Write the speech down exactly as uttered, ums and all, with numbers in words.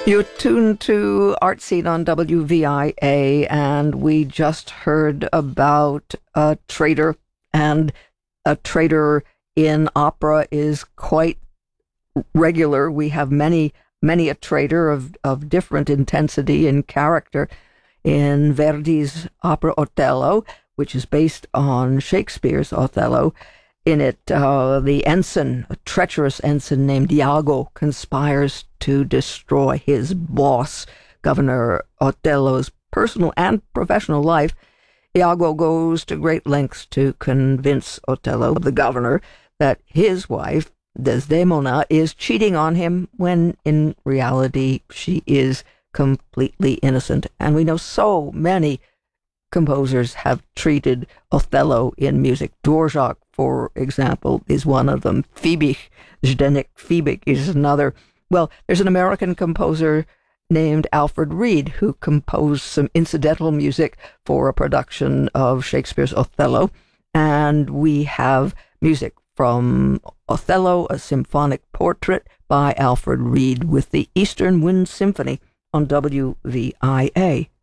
You're tuned to Art Scene on W V I A, and we just heard about a traitor, and a traitor in opera is quite regular. We have many, many a traitor of, of different intensity and character in Verdi's opera Otello, which is based on Shakespeare's Othello. In it, uh, the ensign, a treacherous ensign named Iago, conspires to destroy his boss, Governor Otello's personal and professional life. Iago goes to great lengths to convince Otello, the governor, that his wife, Desdemona, is cheating on him when in reality she is completely innocent. And we know so many composers have treated Othello in music. Dvorak, for example, is one of them. Fiebig, Zdeněk Fiebig is another. Well, there's an American composer named Alfred Reed who composed some incidental music for a production of Shakespeare's Othello. And we have music from Othello, a symphonic portrait by Alfred Reed with the Eastern Wind Symphony on W V I A.